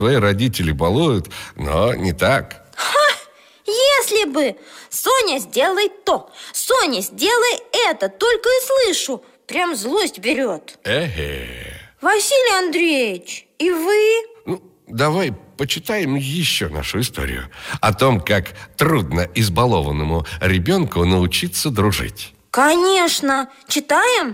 Твои родители балуют, но не так. Если бы! Соня, сделай то, Соня, сделай это. Только и слышу, прям злость берет. Василий Андреевич, и вы? Давай почитаем еще нашу историю о том, как трудно избалованному ребенку научиться дружить. Конечно, читаем?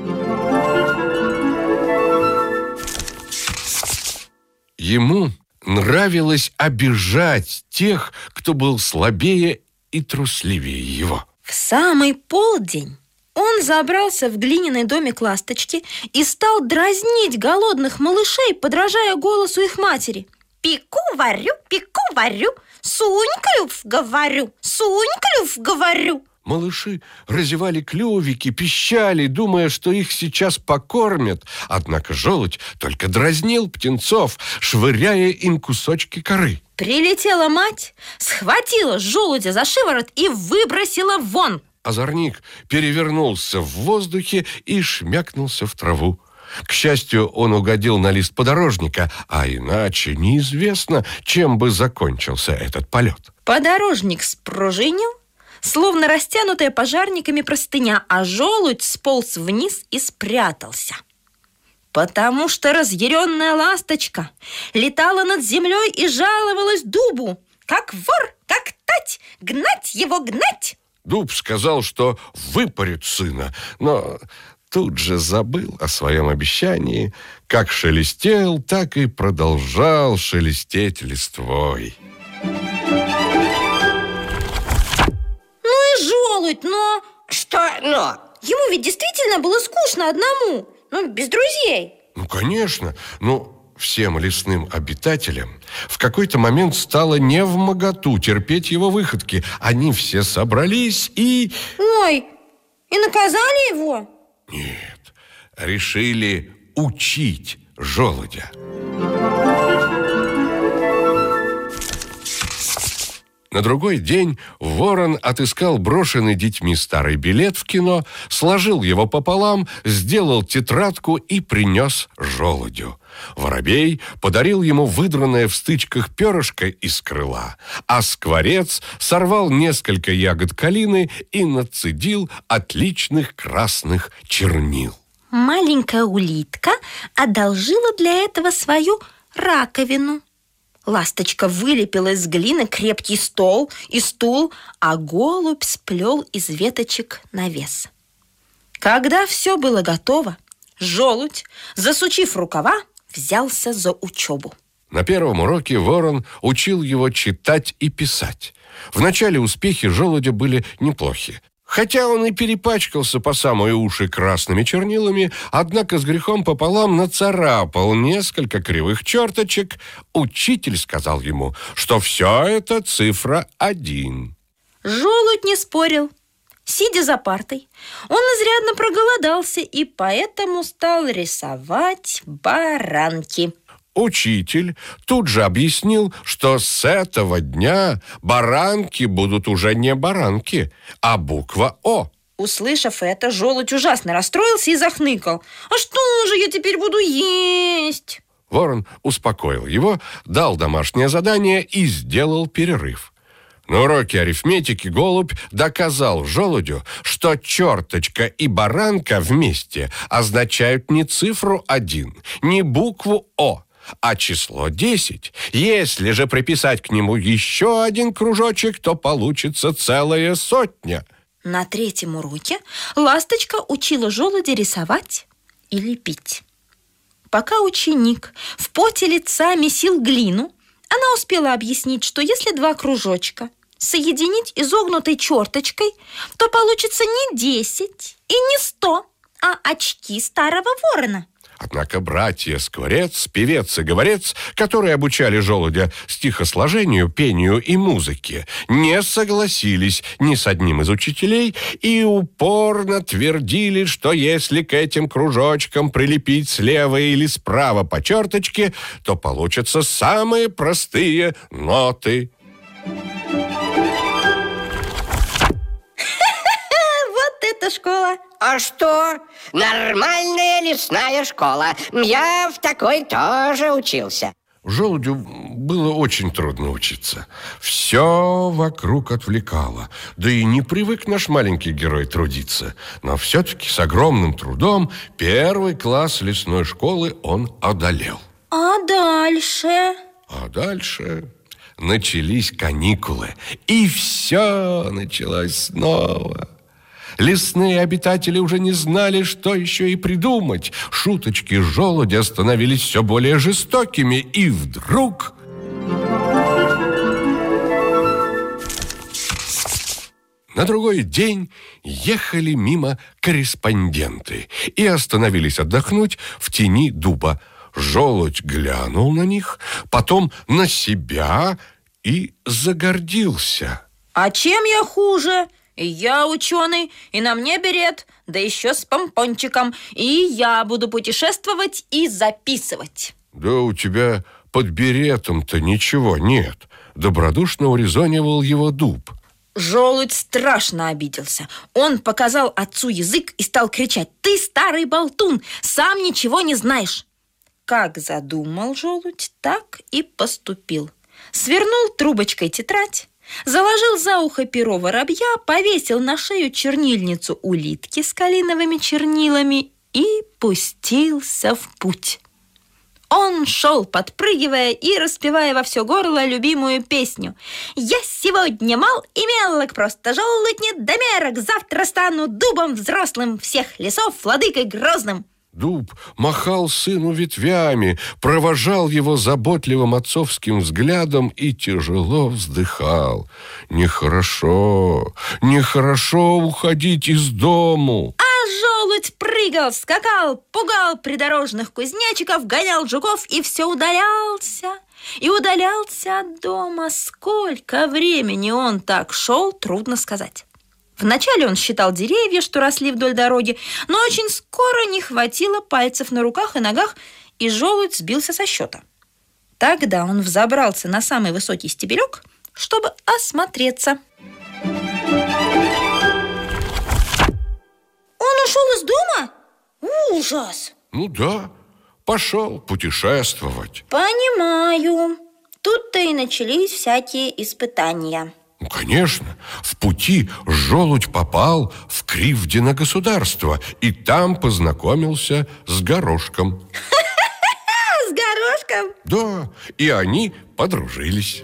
Ему нравилось обижать тех, кто был слабее и трусливее его. В самый полдень он забрался в глиняный домик ласточки и стал дразнить голодных малышей, подражая голосу их матери. Пеку, варю, сунь клюв, говорю, сунь клюв, говорю. Малыши разевали клювики, пищали, думая, что их сейчас покормят. Однако желудь только дразнил птенцов, швыряя им кусочки коры. Прилетела мать, схватила желудя за шиворот и выбросила вон. Озорник перевернулся в воздухе и шмякнулся в траву. К счастью, он угодил на лист подорожника, а иначе неизвестно, чем бы закончился этот полет. Подорожник спружинил, словно растянутая пожарниками простыня, а желудь сполз вниз и спрятался. Потому что разъяренная ласточка летала над землей и жаловалась дубу. Как вор, как тать, гнать его, гнать! Дуб сказал, что выпорит сына, но тут же забыл о своем обещании. Как шелестел, так и продолжал шелестеть листвой. Желудь, но... Что но? Ему ведь действительно было скучно одному, без друзей. Конечно, всем лесным обитателям в какой-то момент стало невмоготу терпеть его выходки. Они все собрались и... Ой, и наказали его? Нет, решили учить желудя. На другой день ворон отыскал брошенный детьми старый билет в кино, сложил его пополам, сделал тетрадку и принес желудю. Воробей подарил ему выдранное в стычках перышко из крыла, а скворец сорвал несколько ягод калины и нацедил отличных красных чернил. Маленькая улитка одолжила для этого свою раковину. Ласточка вылепила из глины крепкий стол и стул, а голубь сплел из веточек навес. Когда все было готово, желудь, засучив рукава, взялся за учебу. На первом уроке ворон учил его читать и писать. Вначале успехи желудя были неплохи. Хотя он и перепачкался по самые уши красными чернилами, однако с грехом пополам нацарапал несколько кривых черточек. Учитель сказал ему, что все это цифра 1. Желудь не спорил. Сидя за партой, он изрядно проголодался и поэтому стал рисовать баранки. Учитель тут же объяснил, что с этого дня баранки будут уже не баранки, а буква «О». Услышав это, желудь ужасно расстроился и захныкал. «А что же я теперь буду есть?» Ворон успокоил его, дал домашнее задание и сделал перерыв. На уроке арифметики голубь доказал желудю, что черточка и баранка вместе означают не цифру 1, не букву «О», а число 10. Если же приписать к нему еще один кружочек, то получится целая 100. На третьем уроке ласточка учила желудя рисовать и лепить. Пока ученик в поте лица месил глину, она успела объяснить, что если 2 кружочка соединить изогнутой черточкой, то получится не 10 и не 100, а очки старого ворона. Однако братья Скворец, Певец и Говорец, которые обучали желудя стихосложению, пению и музыке, не согласились ни с одним из учителей и упорно твердили, что если к этим кружочкам прилепить слева или справа по черточке, то получатся самые простые ноты. Это школа. А что? Нормальная лесная школа. Я в такой тоже учился. Желудю было очень трудно учиться. Все вокруг отвлекало. Да и не привык наш маленький герой трудиться. Но все-таки с огромным трудом 1 класс лесной школы он одолел. А дальше? А дальше начались каникулы. И все началось снова. Лесные обитатели уже не знали, что еще и придумать. Шуточки желудя становились все более жестокими. И вдруг... На другой день ехали мимо корреспонденты и остановились отдохнуть в тени дуба. Желудь глянул на них, потом на себя и загордился. А чем я хуже? И я ученый, и на мне берет, да еще с помпончиком. И я буду путешествовать и записывать. Да у тебя под беретом-то ничего нет. Добродушно урезонивал его дуб. Желудь страшно обиделся. Он показал отцу язык и стал кричать: «Ты старый болтун, сам ничего не знаешь!» Как задумал желудь, так и поступил. Свернул трубочкой тетрадь, заложил за ухо перо воробья, повесил на шею чернильницу улитки с калиновыми чернилами и пустился в путь. Он шел, подпрыгивая и распевая во все горло любимую песню: «Я сегодня мал и мелок, просто желудь нет до мерок, завтра стану дубом взрослым, всех лесов владыкой грозным». Дуб махал сыну ветвями, провожал его заботливым отцовским взглядом и тяжело вздыхал. Нехорошо уходить из дому. А желудь прыгал, скакал, пугал придорожных кузнечиков, гонял жуков и все удалялся. И удалялся от дома. Сколько времени он так шел, трудно сказать. Вначале он считал деревья, что росли вдоль дороги, но очень скоро не хватило пальцев на руках и ногах, и желудь сбился со счета. Тогда он взобрался на самый высокий стебелек, чтобы осмотреться. Он ушел из дома? Ужас! Ну да, пошел путешествовать. Понимаю. Тут-то и начались всякие испытания. Ну, конечно, в пути желудь попал в Кривдино государство и там познакомился с Горошком. С Горошком? Да, и они подружились.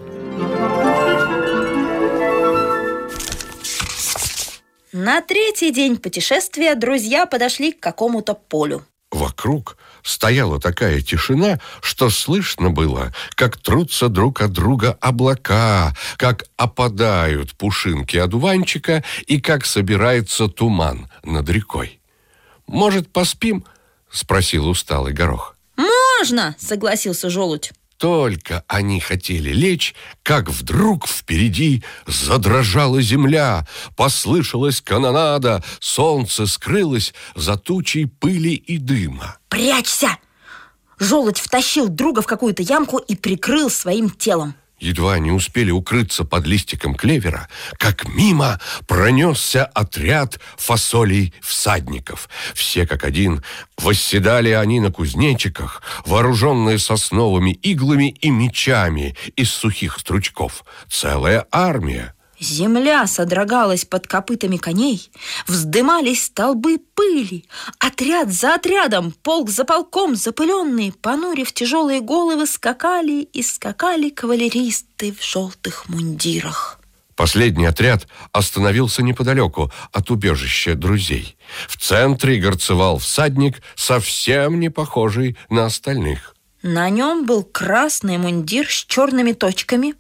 На 3-й день путешествия друзья подошли к какому-то полю. Вокруг стояла такая тишина, что слышно было, как трутся друг от друга облака, как опадают пушинки одуванчика и как собирается туман над рекой. «Может, поспим?» — спросил усталый Горох. «Можно!» — согласился желудь. Только они хотели лечь, как вдруг впереди задрожала земля, послышалась канонада, солнце скрылось за тучей пыли и дыма. «Прячься!» Желудь втащил друга в какую-то ямку и прикрыл своим телом. Едва не успели укрыться под листиком клевера, как мимо пронесся отряд фасолей всадников. Все как один восседали они на кузнечиках, вооруженные сосновыми иглами и мечами из сухих стручков. Целая армия. Земля содрогалась под копытами коней, вздымались столбы пыли. Отряд за отрядом, полк за полком, запыленные, понурив тяжелые головы, скакали и скакали кавалеристы в желтых мундирах. Последний отряд остановился неподалеку от убежища друзей. В центре горцевал всадник, совсем не похожий на остальных. На нем был красный мундир с черными точками,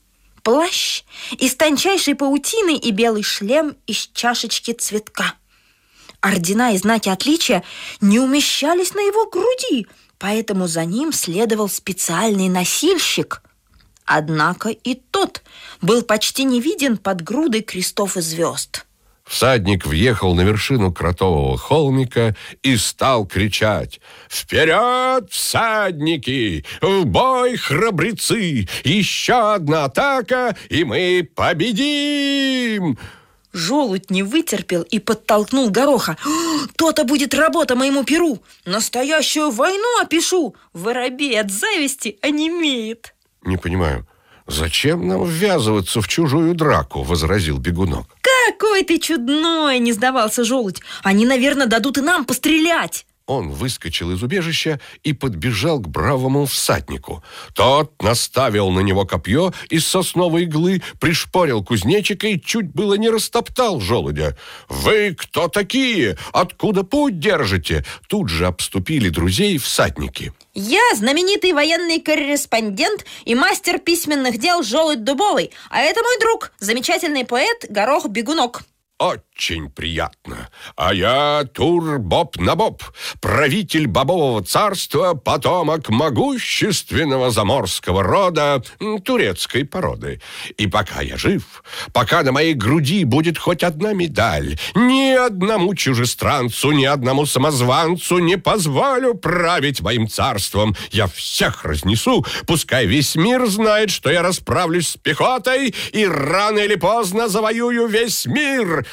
плащ из тончайшей паутины и белый шлем из чашечки цветка. Ордена и знаки отличия не умещались на его груди, поэтому за ним следовал специальный носильщик. Однако и тот был почти не виден под грудой крестов и звезд. Всадник въехал на вершину кротового холмика и стал кричать: «Вперед, всадники! В бой, храбрецы! Еще одна атака, и мы победим!» Желудь не вытерпел и подтолкнул Гороха. То-то будет работа моему перу. Настоящую войну опишу. Воробей от зависти онемеет. Не понимаю, зачем нам ввязываться в чужую драку, возразил Бегунок. Какой ты чудной, не сдавался Желудь. Они, наверное, дадут и нам пострелять. Он выскочил из убежища и подбежал к бравому всаднику. Тот наставил на него копье из сосновой иглы, пришпорил кузнечика и чуть было не растоптал желудя. «Вы кто такие? Откуда путь держите?» Тут же обступили друзей всадники. Я знаменитый военный корреспондент и мастер письменных дел Желудь Дубовый. А это мой друг, замечательный поэт Горох Бегунок. Очень приятно. А я Тур-Боб-Набоб, правитель бобового царства, потомок могущественного заморского рода турецкой породы. И пока я жив, пока на моей груди будет хоть одна медаль, ни одному чужестранцу, ни одному самозванцу не позволю править моим царством. Я всех разнесу, пускай весь мир знает, что я расправлюсь с пехотой и рано или поздно завоюю весь мир.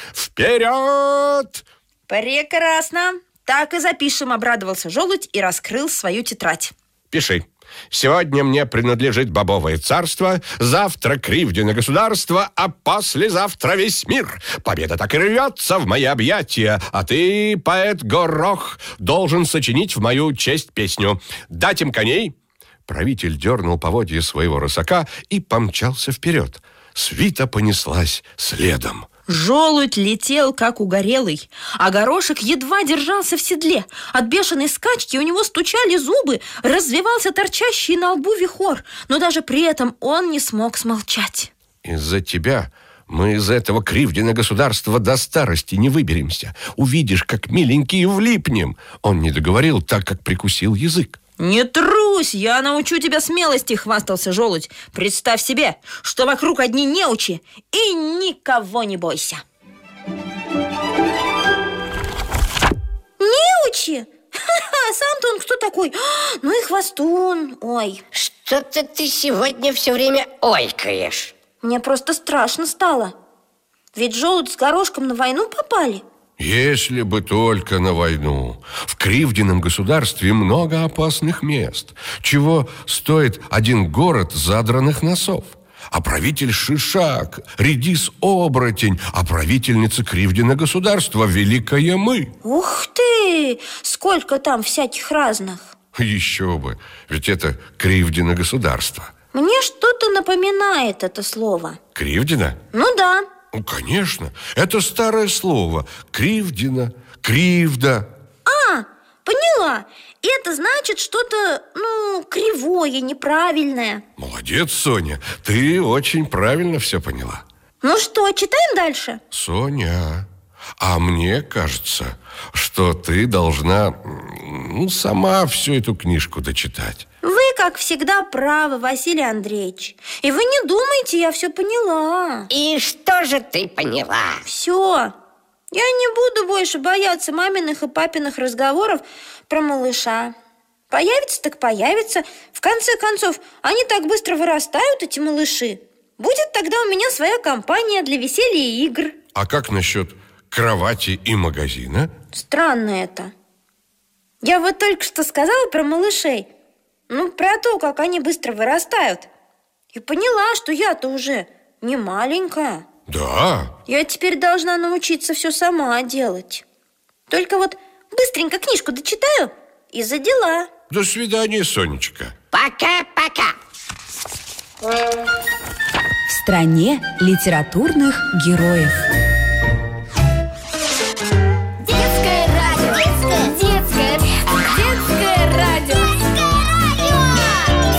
Вперед! Прекрасно. Так и запишем, обрадовался Желудь и раскрыл свою тетрадь. Пиши. Сегодня мне принадлежит бобовое царство, завтра Кривдино государство, а послезавтра весь мир. Победа так и рвется в мои объятия, а ты, поэт Горох, должен сочинить в мою честь песню. Дать им коней? Правитель дернул поводья своего рысака и помчался вперед. Свита понеслась следом. Желудь летел, как угорелый, а Горошек едва держался в седле. От бешеной скачки у него стучали зубы, развивался торчащий на лбу вихор, но даже при этом он не смог смолчать. Из-за тебя мы из этого Кривдино государства до старости не выберемся. Увидишь, как миленькие влипнем. Он не договорил, так как прикусил язык. Не трусь, я научу тебя смелости, хвастался Желудь. Представь себе, что вокруг одни неучи, и никого не бойся. Неучи? Сам-то он кто такой? Ну и хвостун, ой. Что-то ты сегодня все время ойкаешь. Мне просто страшно стало. Ведь Желудь с Горошком на войну попали. Если бы только на войну. В Кривдином государстве много опасных мест. Чего стоит один город задранных носов? А правитель Шишак, редис-оборотень, а правительница Кривдино государства великая мы. Ух ты! Сколько там всяких разных. Еще бы, ведь это Кривдино государство. Мне что-то напоминает это слово. Кривдино? Ну да. Ну, конечно, это старое слово. Кривдино, кривда. А, поняла. Это значит что-то, кривое, неправильное. Молодец, Соня, ты очень правильно все поняла. Ну что, читаем дальше? Соня, а мне кажется, что ты должна сама всю эту книжку дочитать. Вы, как всегда, правы, Василий Андреевич. И вы не думайте, я все поняла. И что же ты поняла? Все. Я не буду больше бояться маминых и папиных разговоров про малыша. Появится так появится. В конце концов, они так быстро вырастают, эти малыши. Будет тогда у меня своя компания для веселья и игр. А как насчет кровати и магазина? Странно это. Я вот только что сказала про малышей. Про то, как они быстро вырастают. И поняла, что я-то уже не маленькая. Да. Я теперь должна научиться все сама делать. Только вот быстренько книжку дочитаю и за дела. До свидания, Сонечка. Пока-пока. В стране литературных героев.